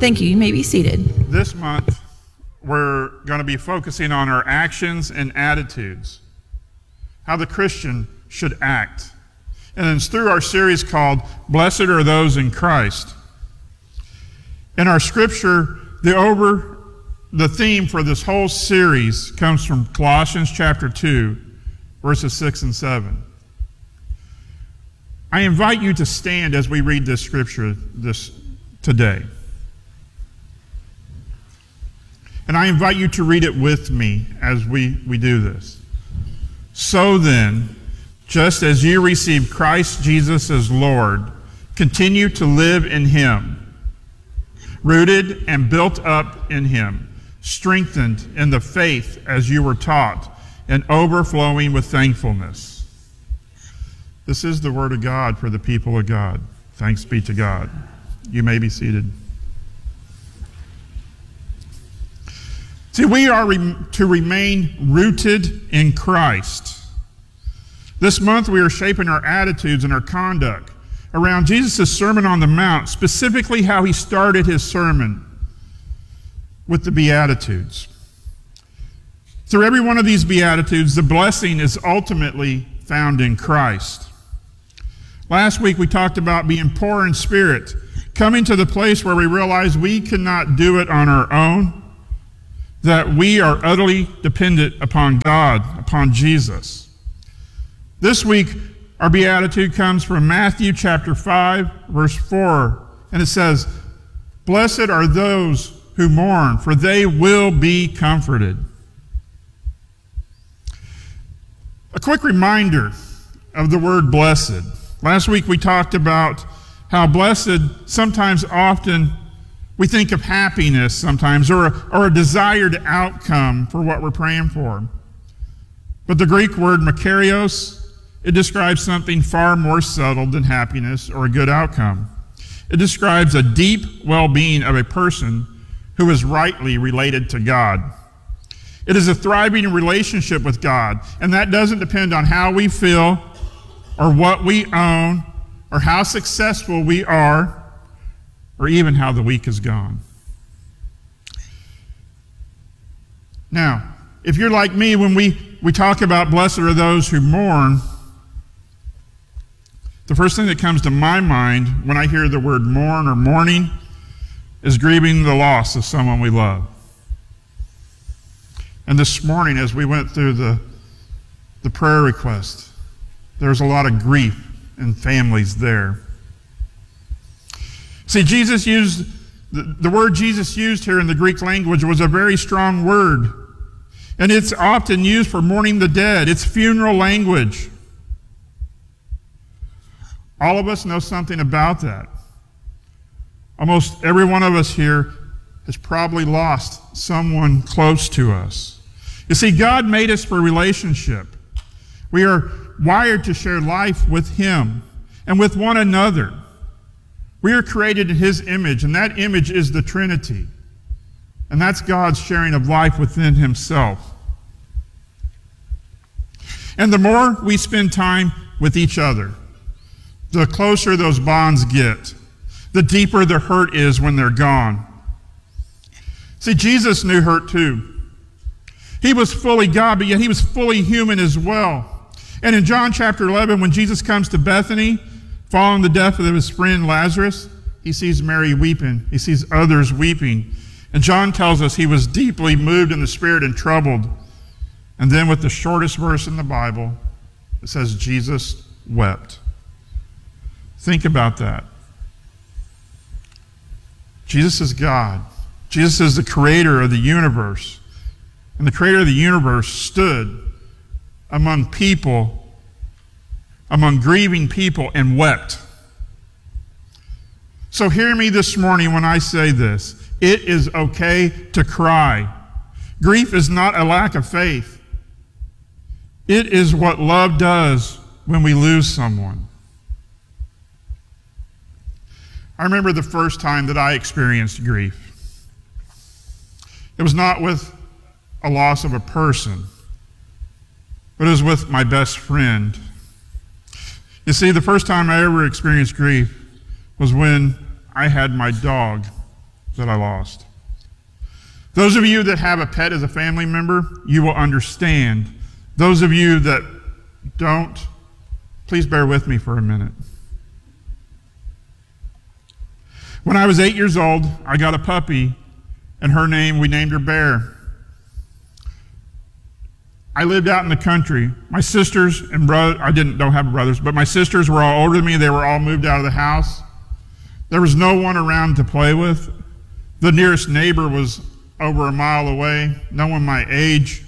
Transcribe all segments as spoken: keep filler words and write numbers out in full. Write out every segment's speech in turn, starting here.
Thank you. You may be seated. This month, we're going to be focusing on our actions and attitudes, how the Christian should act. And it's through our series called Blessed Are Those in Christ. In our scripture, the over the theme for this whole series comes from Colossians chapter two, verses six and seven. I invite you to stand as we read this scripture this today. And I invite you to read it with me as we, we do this. So then, just as you received Christ Jesus as Lord, continue to live in him, rooted and built up in him, strengthened in the faith as you were taught, and overflowing with thankfulness. This is the word of God for the people of God. Thanks be to God. You may be seated. See, we are re- to remain rooted in Christ. This month we are shaping our attitudes and our conduct around Jesus' Sermon on the Mount, specifically how he started his sermon with the Beatitudes. Through every one of these Beatitudes, the blessing is ultimately found in Christ. Last week we talked about being poor in spirit, coming to the place where we realize we cannot do it on our own, that we are utterly dependent upon God, upon Jesus. This week, our beatitude comes from Matthew chapter five, verse four, and it says, "Blessed are those who mourn, for they will be comforted." A quick reminder of the word blessed. Last week we talked about how blessed sometimes often we think of happiness sometimes, or a, or a desired outcome for what we're praying for. But the Greek word makarios, it describes something far more subtle than happiness or a good outcome. It describes a deep well-being of a person who is rightly related to God. It is a thriving relationship with God, and that doesn't depend on how we feel or what we own or how successful we are, or even how the week has gone. Now, if you're like me, when we, we talk about blessed are those who mourn, the first thing that comes to my mind when I hear the word mourn or mourning is grieving the loss of someone we love. And this morning, as we went through the, the prayer request, there's a lot of grief in families there. See, Jesus used, the, the word Jesus used here in the Greek language was a very strong word. And it's often used for mourning the dead. It's funeral language. All of us know something about that. Almost every one of us here has probably lost someone close to us. You see, God made us for relationship. We are wired to share life with him and with one another. We are created in his image, and that image is the Trinity. And that's God's sharing of life within himself. And the more we spend time with each other, the closer those bonds get, the deeper the hurt is when they're gone. See, Jesus knew hurt too. He was fully God, but yet he was fully human as well. And in John chapter eleven, when Jesus comes to Bethany, following the death of his friend Lazarus, he sees Mary weeping. He sees others weeping. And John tells us he was deeply moved in the spirit and troubled. And then with the shortest verse in the Bible, it says Jesus wept. Think about that. Jesus is God. Jesus is the creator of the universe. And the creator of the universe stood among people among grieving people and wept. So hear me this morning when I say this. It is okay to cry. Grief is not a lack of faith. It is what love does when we lose someone. I remember the first time that I experienced grief. It was not with a loss of a person, but it was with my best friend. You see, the first time I ever experienced grief was when I had my dog, that I lost. Those of you that have a pet as a family member, you will understand. Those of you that don't, please bear with me for a minute. When I was eight years old, I got a puppy, and her name, we named her Bear. I lived out in the country. My sisters and brother, I didn't don't have brothers, but my sisters were all older than me. They were all moved out of the house. There was no one around to play with. The nearest neighbor was over a mile away, no one my age.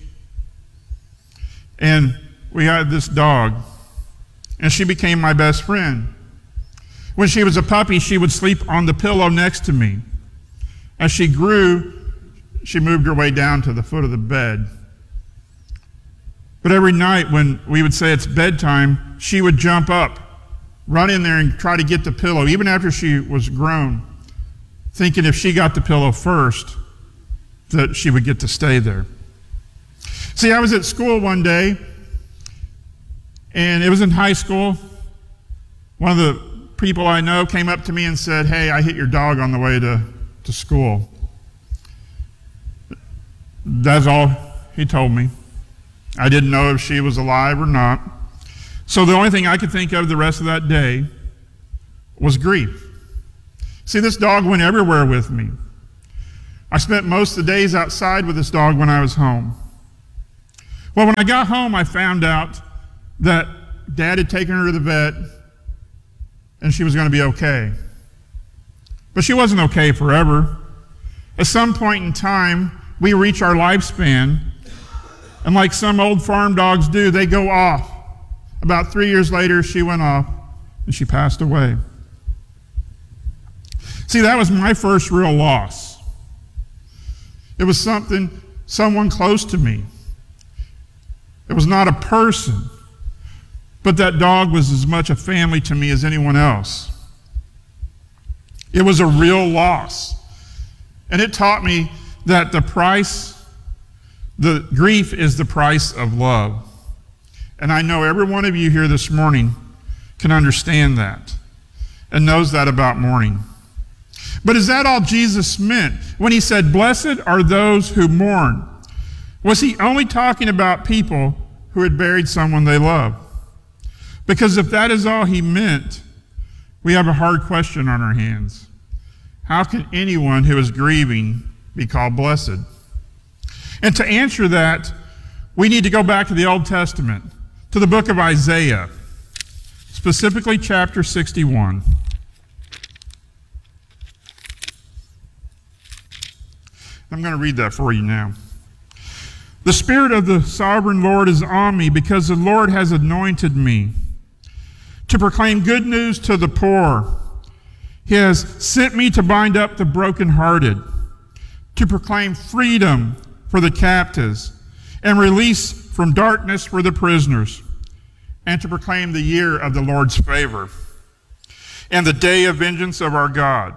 And we had this dog, and she became my best friend. When she was a puppy, she would sleep on the pillow next to me. As she grew, she moved her way down to the foot of the bed. But every night when we would say it's bedtime, she would jump up, run in there and try to get the pillow, even after she was grown, thinking if she got the pillow first, that she would get to stay there. See, I was at school one day, and it was in high school. One of the people I know came up to me and said, "Hey, I hit your dog on the way to, to school." That's all he told me. I didn't know if she was alive or not. So the only thing I could think of the rest of that day was grief. See, this dog went everywhere with me. I spent most of the days outside with this dog when I was home. Well, when I got home, I found out that Dad had taken her to the vet and she was going to be okay. But she wasn't okay forever. At some point in time, we reach our lifespan, and like some old farm dogs do, they go off. About three years later, she went off and she passed away. See, that was my first real loss. It was something, someone close to me. It was not a person, but that dog was as much a family to me as anyone else. It was a real loss. And it taught me that the price, the grief is the price of love. And I know every one of you here this morning can understand that and knows that about mourning. But is that all Jesus meant when he said, "Blessed are those who mourn"? Was he only talking about people who had buried someone they loved? Because if that is all he meant, we have a hard question on our hands. How can anyone who is grieving be called blessed? And to answer that, we need to go back to the Old Testament, to the book of Isaiah, specifically chapter sixty-one. I'm going to read that for you now. "The Spirit of the Sovereign Lord is on me, because the Lord has anointed me to proclaim good news to the poor. He has sent me to bind up the brokenhearted, to proclaim freedom for the captives, and release from darkness for the prisoners, and to proclaim the year of the Lord's favor, and the day of vengeance of our God,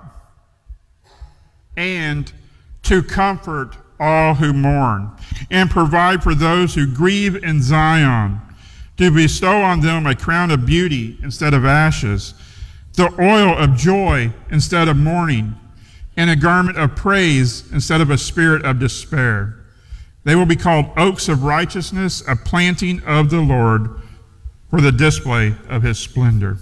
and to comfort all who mourn, and provide for those who grieve in Zion, to bestow on them a crown of beauty instead of ashes, the oil of joy instead of mourning, and a garment of praise instead of a spirit of despair. They will be called oaks of righteousness, a planting of the Lord, for the display of his splendor."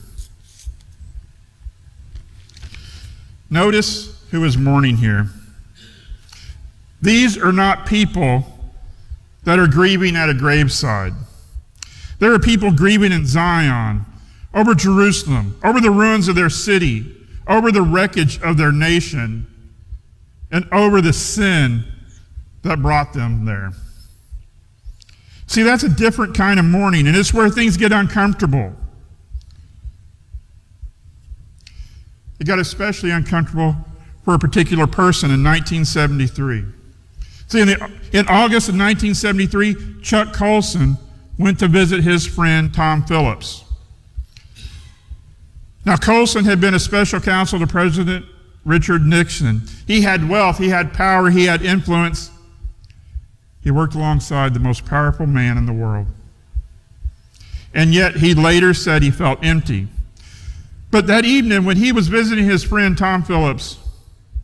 Notice who is mourning here. These are not people that are grieving at a graveside. There are people grieving in Zion, over Jerusalem, over the ruins of their city, over the wreckage of their nation, and over the sin that brought them there. See, that's a different kind of mourning, and it's where things get uncomfortable. It got especially uncomfortable for a particular person in nineteen seventy-three. See, in, the, in August of nineteen seventy-three, Chuck Colson went to visit his friend Tom Phillips. Now, Colson had been a special counsel to President Richard Nixon. He had wealth, he had power, he had influence. He worked alongside the most powerful man in the world. And yet, he later said he felt empty. But that evening, when he was visiting his friend Tom Phillips,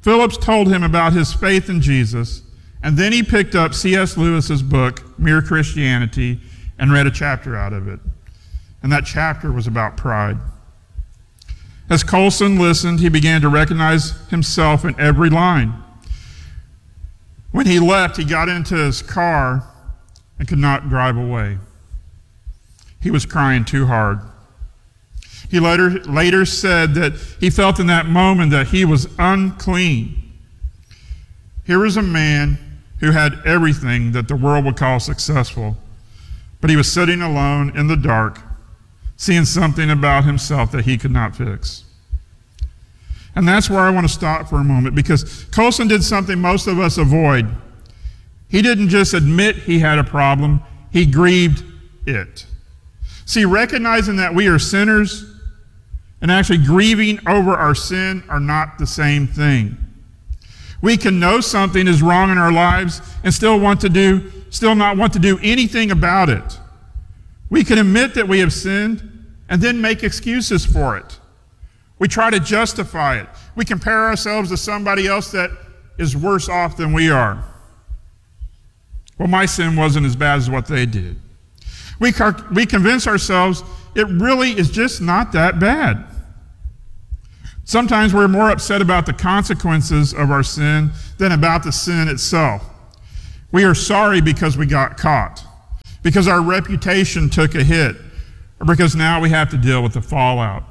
Phillips told him about his faith in Jesus, and then he picked up C S Lewis's book, Mere Christianity, and read a chapter out of it. And that chapter was about pride. As Colson listened, he began to recognize himself in every line. When he left, he got into his car and could not drive away. He was crying too hard. He later, later said that he felt in that moment that he was unclean. Here was a man who had everything that the world would call successful, but he was sitting alone in the dark, seeing something about himself that he could not fix. And that's where I want to stop for a moment, because Colson did something most of us avoid. He didn't just admit he had a problem, he grieved it. See, recognizing that we are sinners and actually grieving over our sin are not the same thing. We can know something is wrong in our lives and still want to do, still not want to do anything about it. We can admit that we have sinned and then make excuses for it. We try to justify it. We compare ourselves to somebody else that is worse off than we are. Well, my sin wasn't as bad as what they did. We, car- we convince ourselves it really is just not that bad. Sometimes we're more upset about the consequences of our sin than about the sin itself. We are sorry because we got caught, because our reputation took a hit, or because now we have to deal with the fallout.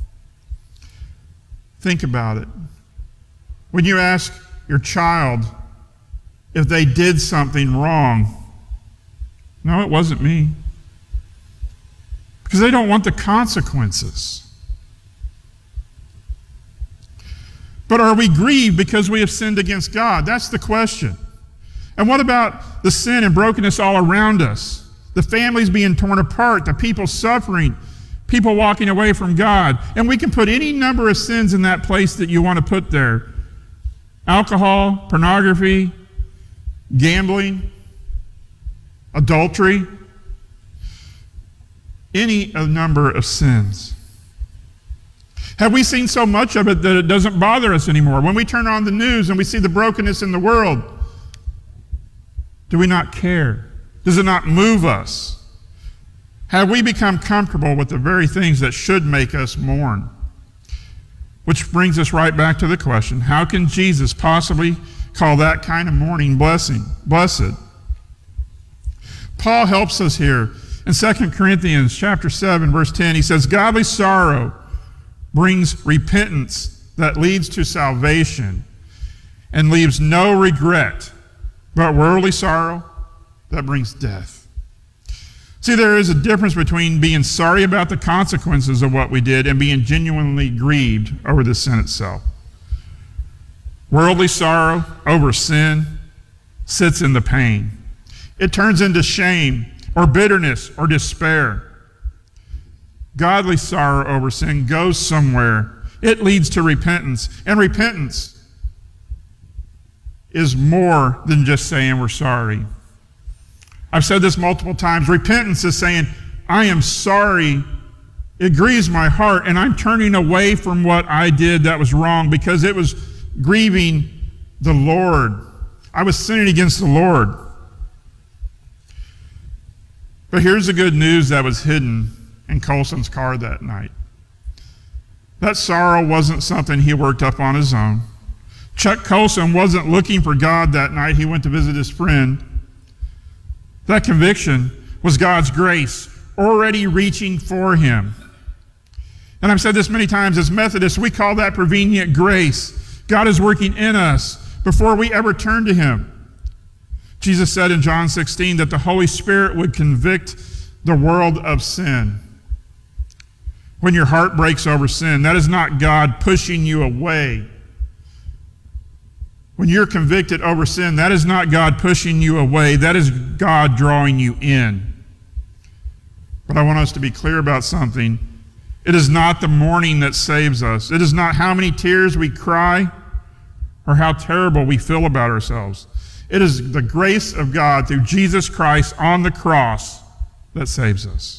Think about it. When you ask your child if they did something wrong, no, it wasn't me. Because they don't want the consequences. But are we grieved because we have sinned against God? That's the question. And what about the sin and brokenness all around us? The families being torn apart, the people suffering, people walking away from God. And we can put any number of sins in that place that you want to put there. Alcohol, pornography, gambling, adultery, any number of sins. Have we seen so much of it that it doesn't bother us anymore? When we turn on the news and we see the brokenness in the world, do we not care? Does it not move us? Have we become comfortable with the very things that should make us mourn? Which brings us right back to the question, how can Jesus possibly call that kind of mourning blessing, blessed? Paul helps us here. In Second Corinthians chapter seven, verse ten, he says, godly sorrow brings repentance that leads to salvation and leaves no regret, but worldly sorrow that brings death. See, there is a difference between being sorry about the consequences of what we did and being genuinely grieved over the sin itself. Worldly sorrow over sin sits in the pain. It turns into shame or bitterness or despair. Godly sorrow over sin goes somewhere. It leads to repentance. And repentance is more than just saying we're sorry. I've said this multiple times. Repentance is saying, I am sorry. It grieves my heart, and I'm turning away from what I did that was wrong because it was grieving the Lord. I was sinning against the Lord. But here's the good news that was hidden in Colson's car that night. That sorrow wasn't something he worked up on his own. Chuck Colson wasn't looking for God that night. He went to visit his friend. That conviction was God's grace already reaching for him. And I've said this many times, as Methodists, we call that prevenient grace. God is working in us before we ever turn to him. Jesus said in John sixteen that the Holy Spirit would convict the world of sin. When your heart breaks over sin, that is not God pushing you away. When you're convicted over sin, that is not God pushing you away. That is God drawing you in. But I want us to be clear about something. It is not the mourning that saves us. It is not how many tears we cry or how terrible we feel about ourselves. It is the grace of God through Jesus Christ on the cross that saves us.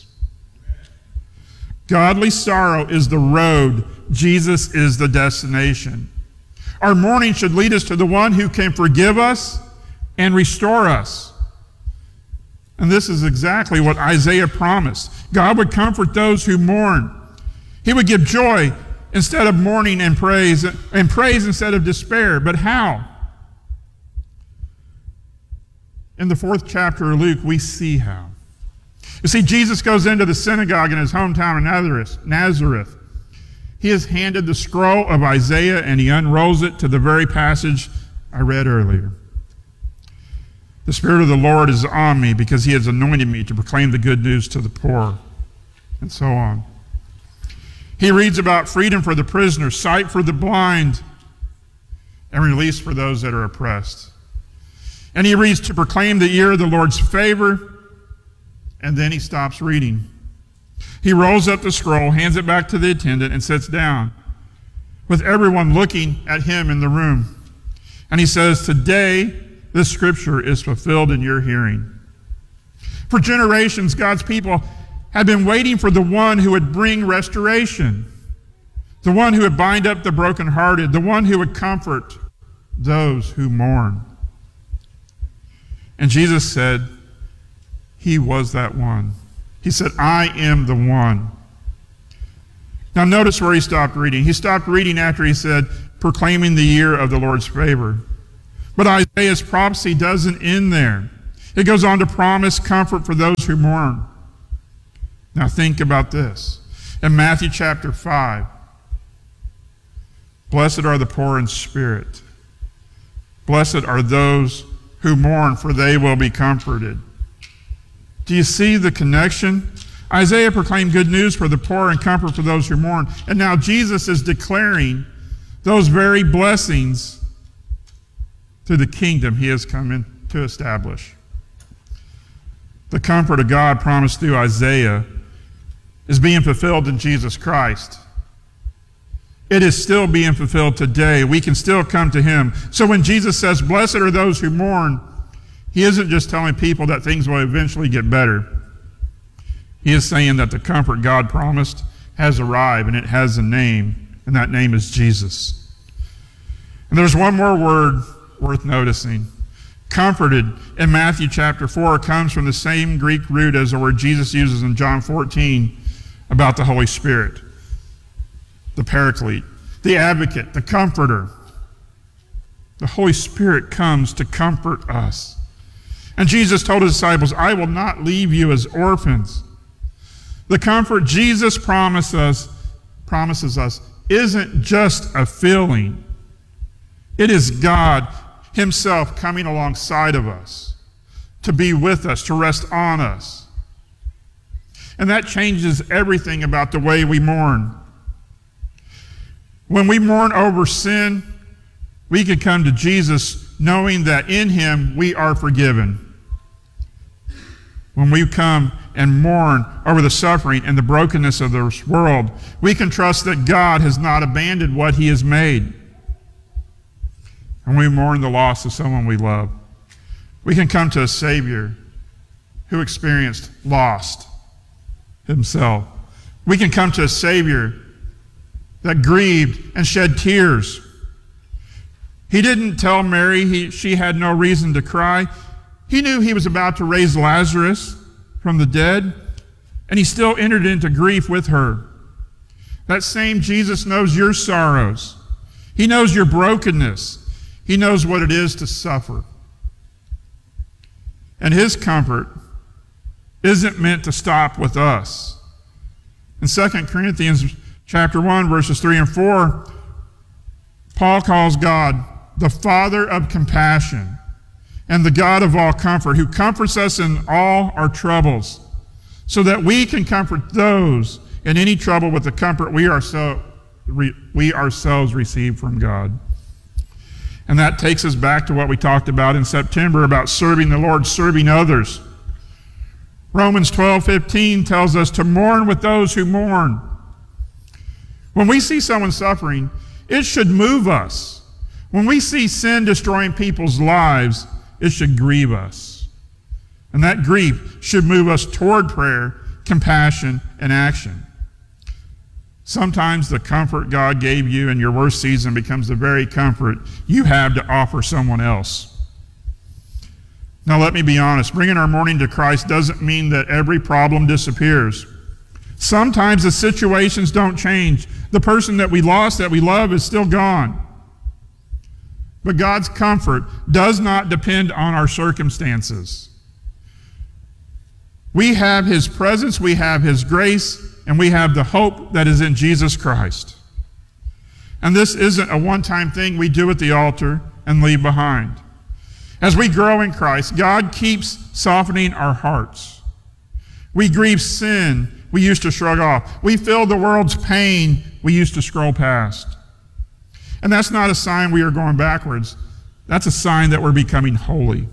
Godly sorrow is the road. Jesus is the destination. Our mourning should lead us to the one who can forgive us and restore us. And this is exactly what Isaiah promised. God would comfort those who mourn. He would give joy instead of mourning and praise, and praise instead of despair. But how? In the fourth chapter of Luke, we see how. You see, Jesus goes into the synagogue in his hometown of Nazareth. He is handed the scroll of Isaiah, and he unrolls it to the very passage I read earlier. The Spirit of the Lord is on me because he has anointed me to proclaim the good news to the poor, and so on. He reads about freedom for the prisoners, sight for the blind, and release for those that are oppressed. And he reads to proclaim the year of the Lord's favor, and then he stops reading. He rolls up the scroll, hands it back to the attendant, and sits down with everyone looking at him in the room. And he says, "Today, this scripture is fulfilled in your hearing." For generations, God's people had been waiting for the one who would bring restoration, the one who would bind up the brokenhearted, the one who would comfort those who mourn. And Jesus said he was that one. He said, "I am the one." Now notice where he stopped reading. He stopped reading after he said, proclaiming the year of the Lord's favor. But Isaiah's prophecy doesn't end there. It goes on to promise comfort for those who mourn. Now think about this. In Matthew chapter five, "Blessed are the poor in spirit. Blessed are those who mourn, for they will be comforted." Do you see the connection? Isaiah proclaimed good news for the poor and comfort for those who mourn. And now Jesus is declaring those very blessings to the kingdom he has come in to establish. The comfort of God promised through Isaiah is being fulfilled in Jesus Christ. It is still being fulfilled today. We can still come to him. So when Jesus says, "Blessed are those who mourn," he isn't just telling people that things will eventually get better. He is saying that the comfort God promised has arrived, and it has a name, and that name is Jesus. And there's one more word worth noticing. Comforted in Matthew chapter four comes from the same Greek root as the word Jesus uses in John fourteen about the Holy Spirit, the Paraclete, the Advocate, the Comforter. The Holy Spirit comes to comfort us. And Jesus told his disciples, "I will not leave you as orphans." The comfort Jesus promised us, promises us isn't just a feeling. It is God himself coming alongside of us, to be with us, to rest on us. And that changes everything about the way we mourn. When we mourn over sin, we can come to Jesus knowing that in him we are forgiven. When we come and mourn over the suffering and the brokenness of this world, we can trust that God has not abandoned what he has made. And we mourn the loss of someone we love, we can come to a Savior who experienced loss himself. We can come to a Savior that grieved and shed tears. He didn't tell Mary he, she had no reason to cry. He knew he was about to raise Lazarus from the dead, and he still entered into grief with her. That same Jesus knows your sorrows. He knows your brokenness. He knows what it is to suffer. And his comfort isn't meant to stop with us. In Second Corinthians chapter one, verses three and four, Paul calls God the Father of compassion and the God of all comfort, who comforts us in all our troubles, so that we can comfort those in any trouble with the comfort we, ourselves, we ourselves receive from God. And that takes us back to what we talked about in September about serving the Lord, serving others. Romans twelve fifteen tells us to mourn with those who mourn. When we see someone suffering, it should move us. When we see sin destroying people's lives, it should grieve us. And that grief should move us toward prayer, compassion, and action. Sometimes the comfort God gave you in your worst season becomes the very comfort you have to offer someone else. Now, let me be honest. Bringing our mourning to Christ doesn't mean that every problem disappears. Sometimes the situations don't change. The person that we lost, that we love, is still gone. But God's comfort does not depend on our circumstances. We have His presence, we have His grace, and we have the hope that is in Jesus Christ. And this isn't a one-time thing we do at the altar and leave behind. As we grow in Christ, God keeps softening our hearts. We grieve sin we used to shrug off. We feel the world's pain we used to scroll past. And that's not a sign we are going backwards. That's a sign that we're becoming holy.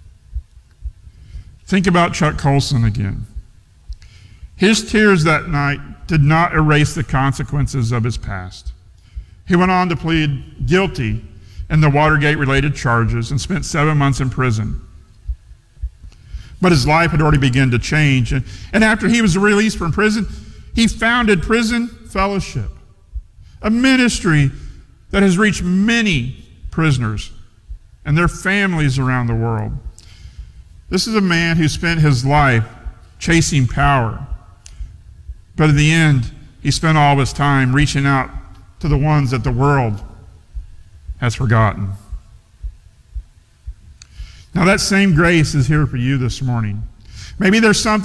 Think about Chuck Colson again. His tears that night did not erase the consequences of his past. He went on to plead guilty in the Watergate-related charges and spent seven months in prison. But his life had already begun to change. And, and after he was released from prison, he founded Prison Fellowship, a ministry that has reached many prisoners and their families around the world. This is a man who spent his life chasing power. But in the end, he spent all of his time reaching out to the ones that the world has forgotten. Now that same grace is here for you this morning. Maybe there's something